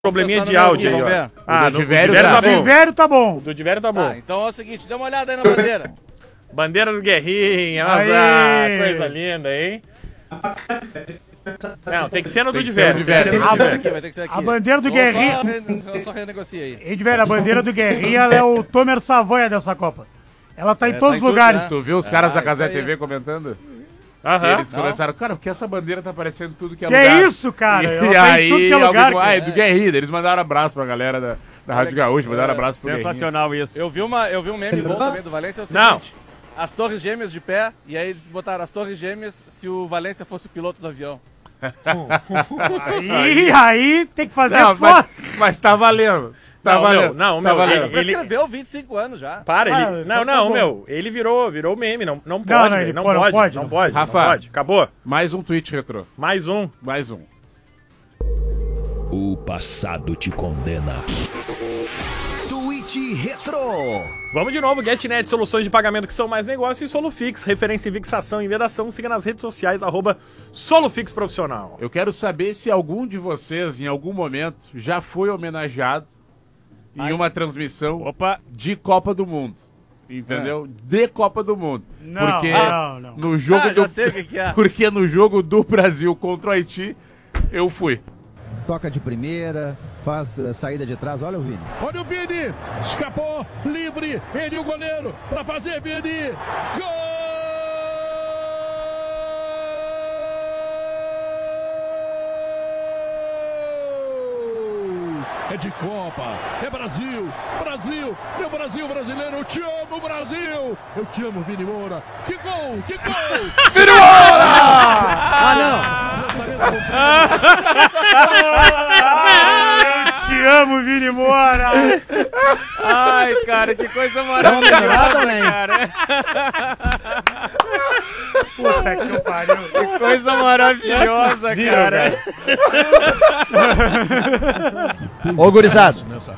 probleminha de áudio aí, ó. Ah, do Divério tá bom. O do Divério tá bom. Ah, então é o seguinte, dá uma olhada aí na bandeira. Bandeira do Guerrinha, mas coisa linda, hein? Não, tem que ser no do Divério. Vai ter que ser aqui. A bandeira do Guerrinha... Só renegocia aí. Hein, Divério, a bandeira do Guerrinha ela é o Tomer Savoia dessa Copa. Ela tá em todos os lugares. Tu viu os caras da Casé TV comentando? Aham. E eles começaram, cara, porque essa bandeira tá aparecendo tudo que é Que lugar. é isso, cara? E Ela tá em aí, tudo que é lugar. é do Guerrinha. Eles mandaram abraço pra galera da Rádio Gaúcha, mandaram abraço pro Guerrinha. Sensacional isso. Eu vi um meme bom também do Valência, é o seguinte. As torres gêmeas de pé, e aí eles botaram as torres gêmeas se o Valência fosse o piloto do avião. Aí tem que fazer Não, foto. mas tá valendo. Tá valendo. Ele escreveu 25 anos já. Ele virou meme, não pode, velho, não pode. Rafa, não pode. Acabou. Mais um tweet retrô. Mais um. O passado te condena. Tweet Retro. Vamos de novo, GetNet, soluções de pagamento que são mais negócio, e Solufix, referência em fixação e vedação. Siga nas redes sociais, @Solufix Profissional. Eu quero saber se algum de vocês, em algum momento, já foi homenageado em uma transmissão de Copa do Mundo. Entendeu? De Copa do Mundo. Não, porque não. no jogo já sei o que é. Porque no jogo do Brasil contra o Haiti, eu fui. Toca de primeira, faz saída de trás. Olha o Vini. Olha o Vini, escapou, livre, ele o goleiro, pra fazer Vini, gol! É de Copa, é Brasil, Brasil, meu Brasil brasileiro, eu te amo, Brasil! Eu te amo, Vini Moura. Que gol, que gol! Vini Moura! Eu te amo, Vini Moura! Ai, cara, que coisa maravilhosa, cara. Puta que pariu. Que coisa maravilhosa, cara. Ô, gurizada.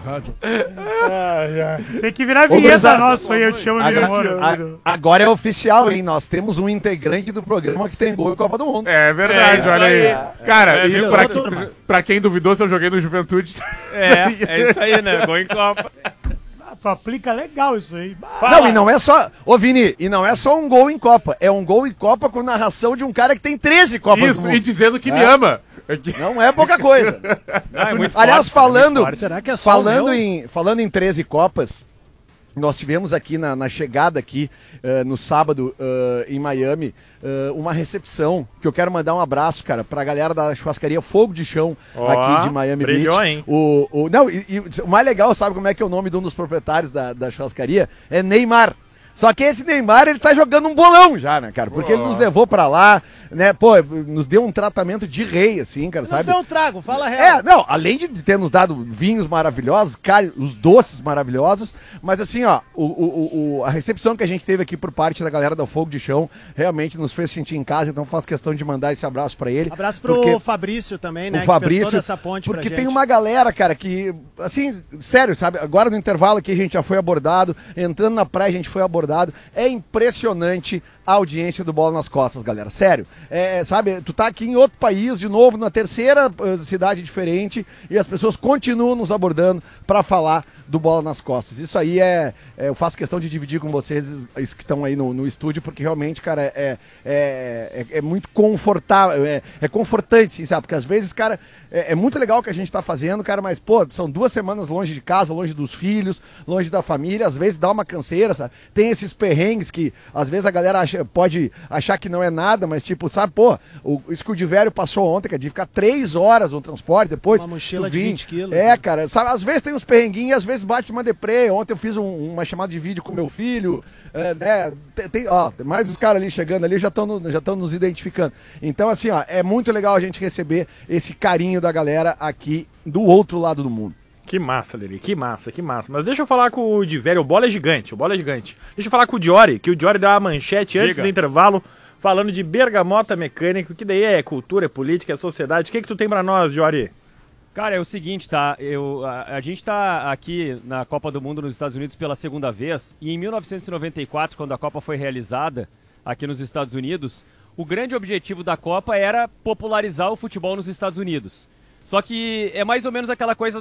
Tem que virar vinheta nossa aí, eu te amo, Vini Moura. Agora é oficial, hein? Nós temos um integrante do programa que tem gol em Copa do Mundo. É verdade, olha aí. Cara, e pra quem duvidou se eu joguei no Juventude... É isso aí, né? Gol em Copa. Tu aplica legal isso aí. Não, e não é só... Ô, Vini, e não é só um gol em Copa. É um gol em Copa com narração de um cara que tem 13 Copas Isso, do Mundo. e dizendo que me ama. Não é pouca coisa. É muito Aliás, forte, Será que é só falando em 13 Copas, nós tivemos aqui na chegada aqui no sábado em Miami uma recepção que eu quero mandar um abraço, cara, pra galera da churrascaria Fogo de Chão aqui de Miami brilhou, Beach. hein? O mais legal, sabe como é que é o nome de um dos proprietários da churrascaria? É Neymar. Só que esse Neymar, ele tá jogando um bolão já, né, cara? Porque ele nos levou pra lá, né? Pô, nos deu um tratamento de rei, assim, cara, sabe? Nos deu um trago, fala a real. Não, além de ter nos dado vinhos maravilhosos, os doces maravilhosos, mas assim, ó, a recepção que a gente teve aqui por parte da galera do Fogo de Chão realmente nos fez sentir em casa, então faço questão de mandar esse abraço pra ele. Abraço pro Fabrício também, né? O Fabrício, que fez toda essa ponte porque pra tem gente. uma galera, cara, que, assim, sério, sabe? Agora no intervalo aqui a gente já foi abordado, entrando na praia a gente foi abordado. É impressionante a audiência do Bola nas Costas, galera. Sério. Sabe, tu tá aqui em outro país, de novo, na terceira cidade diferente, e as pessoas continuam nos abordando pra falar do Bola nas Costas. Isso aí eu faço questão de dividir com vocês que estão aí no estúdio, porque realmente, cara, é muito confortável, é confortante, assim, sabe? Porque às vezes, cara, é muito legal o que a gente tá fazendo, cara, mas, pô, são 2 semanas longe de casa, longe dos filhos, longe da família, às vezes dá uma canseira, sabe? Tem esses perrengues que, às vezes, a galera pode achar que não é nada, mas, tipo, sabe, pô, isso que o Divério passou ontem, que é de ficar 3 horas no transporte, depois... Uma mochila de 20 quilos. Cara, sabe, às vezes tem uns perrenguinhos, às vezes bate uma deprê. Ontem eu fiz uma chamada de vídeo com meu filho, mais os caras ali chegando ali já estão nos identificando. Então, assim, ó, é muito legal a gente receber esse carinho da galera aqui do outro lado do mundo. Que massa, Lili, que massa. Mas deixa eu falar com o Divério, o bola é gigante. Deixa eu falar com o Diori, que o Diori deu uma manchete antes do intervalo, falando de bergamota mecânico, que daí é cultura, é política, é sociedade. O que tu tem pra nós, Diori? Cara, é o seguinte, tá? A gente tá aqui na Copa do Mundo nos Estados Unidos pela segunda vez, e em 1994, quando a Copa foi realizada aqui nos Estados Unidos, o grande objetivo da Copa era popularizar o futebol nos Estados Unidos. Só que é mais ou menos aquela coisa